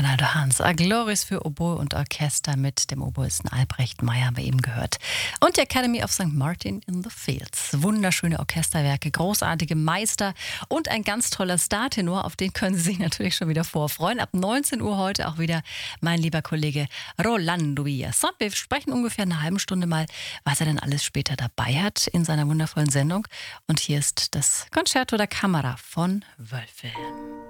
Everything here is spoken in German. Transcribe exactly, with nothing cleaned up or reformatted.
Arnaldo Hans, A Gloris für Oboe und Orchester mit dem Oboisten Albrecht Meyer haben wir eben gehört. Und die Academy of Sankt Martin in the Fields. Wunderschöne Orchesterwerke, großartige Meister und ein ganz toller Startenor, auf den können Sie sich natürlich schon wieder vorfreuen. Ab neunzehn Uhr heute auch wieder mein lieber Kollege Rolando Villas. Wir sprechen ungefähr eine halbe Stunde mal, was er denn alles später dabei hat in seiner wundervollen Sendung. Und hier ist das Concerto da Camera von Wölfel.